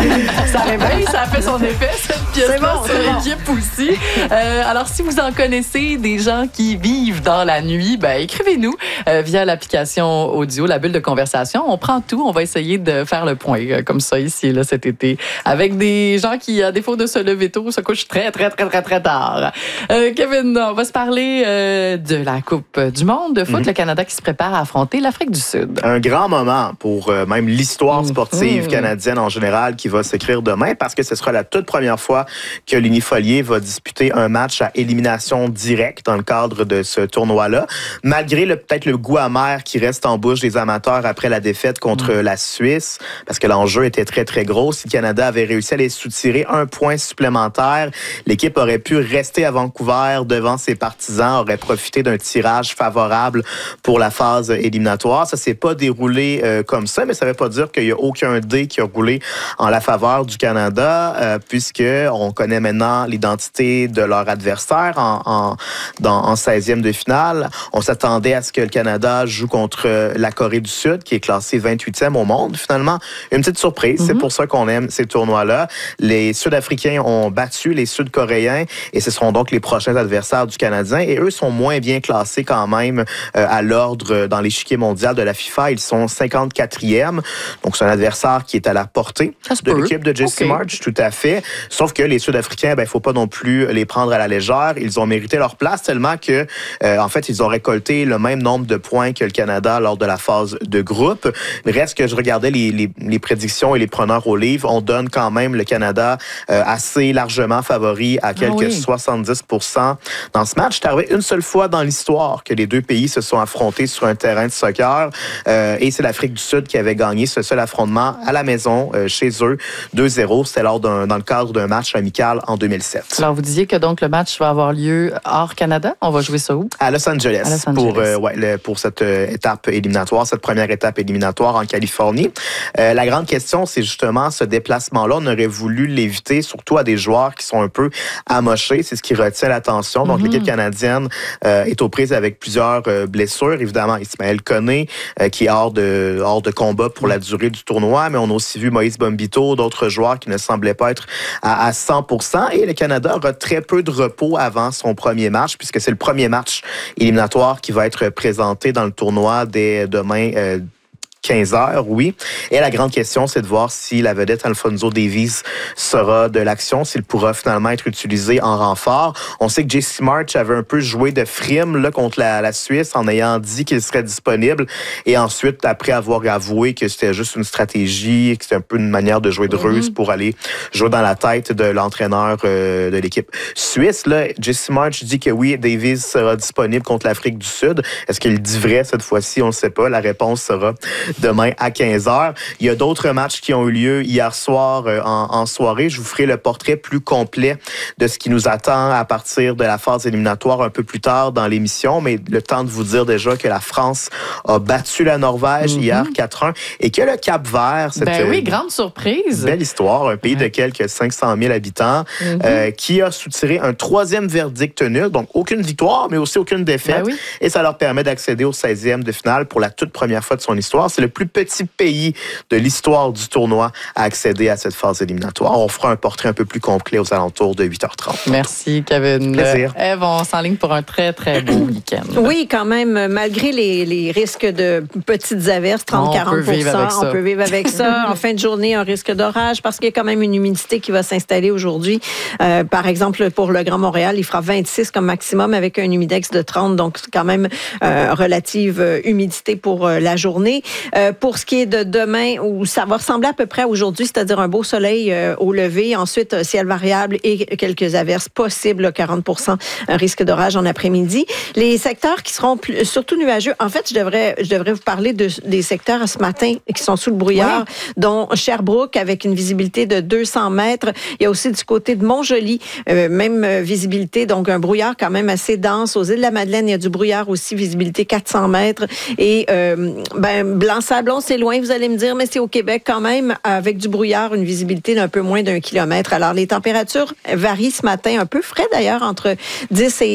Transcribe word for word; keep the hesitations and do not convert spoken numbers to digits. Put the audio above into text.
Ça réveille, ça a fait son effet, cette pièce-là, bon, sur l'équipe bon. aussi. Euh, alors, si vous en connaissez des gens qui vivent dans la nuit, ben, écrivez-nous euh, via l'application audio, la bulle de conversation. On prend tout, on va essayer de faire le point, euh, comme ça, ici, là, cet été, avec des gens qui, à défaut de se lever tôt, se couchent très, très, très, très, très tard. Euh, Kevin, on va se parler euh, de la Coupe du monde de foot, mm-hmm. le Canada qui se prépare à affronter l'Afrique du Sud. Un grand moment pour euh, même l'histoire sportive mm-hmm. canadienne en général qui va s'écrire demain parce que ce sera la toute première fois que l'Unifolier va disputer un match à élimination directe dans le cadre de ce tournoi-là. Malgré le, peut-être le goût amer qui reste en bouche des amateurs après la défaite contre mm. la Suisse, parce que l'enjeu était très, très gros. Si le Canada avait réussi à les soutirer un point supplémentaire, l'équipe aurait pu rester à Vancouver devant ses partisans, aurait profité d'un tirage favorable pour la phase éliminatoire. Ça s'est pas déroulé euh, comme ça, mais ça veut pas dire qu'il y a aucun dé qui a roulé en la faveur du Canada, euh, puisque on connaît maintenant l'identité de leur adversaire en, en, dans, en seizième de finale. On s'attendait à ce que le Canada joue contre la Corée du Sud, qui est classée vingt-huitième au monde. Finalement, une petite surprise. Mm-hmm. C'est pour ça qu'on aime ces tournois-là. Les Sud-Africains ont battu les Sud-Coréens et ce seront donc les prochains adversaires du Canadien. Et eux sont moins bien classés quand même euh, à l'ordre dans l'échiquier mondial de la FIFA. Ils sont cinquante-quatrième. Donc, c'est un adversaire qui est à la portée de l'équipe de Jesse okay. March, tout à fait. Sauf que les Sud-Africains, ben, il ne faut pas non plus les prendre à la légère. Ils ont mérité leur place tellement que, euh, en fait, ils ont récolté le même nombre de points que le Canada lors de la phase de groupe. Il reste que je regardais les, les, les prédictions et les preneurs au livre. On donne quand même le Canada euh, assez largement favori à quelques ah oui. soixante-dix pour cent dans ce match. C'est arrivé une seule fois dans l'histoire que les deux pays se sont affrontés sur un terrain de soccer euh, et c'est l'Afrique du Sud qui avait gagné ce seul affrontement à la maison, euh, chez eux, deux zéro. C'était lors d'un, dans le cadre d'un match amical en deux mille sept. Alors, vous disiez que donc le match va avoir lieu hors Canada. On va jouer ça où? À Los Angeles, à Los Angeles. Pour, euh, ouais, le, pour cette euh, étape éliminatoire, cette première étape éliminatoire en Californie. Euh, la grande question, c'est justement ce déplacement-là. On aurait voulu l'éviter, surtout à des joueurs qui sont un peu amochés. C'est ce qui retient l'attention. Donc, mm-hmm. l'équipe canadienne euh, est aux prises avec plusieurs euh, blessures. Évidemment, Ismaël Koné, euh, qui est hors de, hors de combat pour mm-hmm. la durée du tournoi, mais on a aussi vu Moïse Bombito, d'autres joueurs qui ne semblaient pas être à, à cent pour cent. Et le Canada aura très peu de repos avant son premier match, puisque c'est le premier match éliminatoire qui va être présenté dans le tournoi dès demain, euh, quinze heures, oui. Et la grande question, c'est de voir si la vedette Alphonso Davies sera de l'action, s'il pourra finalement être utilisé en renfort. On sait que Jesse March avait un peu joué de frime là, contre la, la Suisse en ayant dit qu'il serait disponible. Et ensuite, après avoir avoué que c'était juste une stratégie, que c'était un peu une manière de jouer de ruse mm-hmm. pour aller jouer dans la tête de l'entraîneur euh, de l'équipe suisse. Là, Jesse March dit que oui, Davies sera disponible contre l'Afrique du Sud. Est-ce qu'il dit vrai cette fois-ci? On ne sait pas. La réponse sera demain à quinze heures. Il y a d'autres matchs qui ont eu lieu hier soir euh, en, en soirée. Je vous ferai le portrait plus complet de ce qui nous attend à partir de la phase éliminatoire un peu plus tard dans l'émission, mais le temps de vous dire déjà que la France a battu la Norvège mm-hmm. hier quatre un et que le Cap-Vert, cette ben oui, grande surprise. Belle histoire, un pays ouais. de quelques cinq cent mille habitants mm-hmm. euh, qui a soutiré un troisième verdict nul, donc aucune victoire, mais aussi aucune défaite. Ben oui. Et ça leur permet d'accéder au seizième de finale pour la toute première fois de son histoire. C'est le plus petit pays de l'histoire du tournoi à accéder à cette phase éliminatoire. On fera un portrait un peu plus complet aux alentours de huit heures trente. Merci, Kevin. Plaisir. Ève, on s'enligne pour un très, très beau week-end. Oui, quand même, malgré les, les risques de petites averses, trente à quarante pour cent, on peut vivre avec ça. En fin de journée, un risque d'orage parce qu'il y a quand même une humidité qui va s'installer aujourd'hui. Euh, par exemple, pour le Grand Montréal, il fera vingt-six comme maximum avec un humidex de trente, donc c'est quand même euh, relative humidité pour euh, la journée. Euh, pour ce qui est de demain, où ça va ressembler à peu près à aujourd'hui, c'est-à-dire un beau soleil euh, au lever, ensuite ciel variable et quelques averses possibles, quarante pour cent un risque d'orage en après-midi. Les secteurs qui seront plus, surtout nuageux, en fait, je devrais, je devrais vous parler de, des secteurs ce matin qui sont sous le brouillard, oui. dont Sherbrooke avec une visibilité de deux cents mètres. Il y a aussi du côté de Montjoly, euh, même visibilité, donc un brouillard quand même assez dense. Aux îles de la Madeleine, il y a du brouillard aussi, visibilité quatre cents mètres. Et euh, ben, Blanc-Sablon, c'est loin, vous allez me dire, mais c'est au Québec quand même, avec du brouillard, une visibilité d'un peu moins d'un kilomètre. Alors, les températures varient ce matin, un peu frais d'ailleurs, entre dix et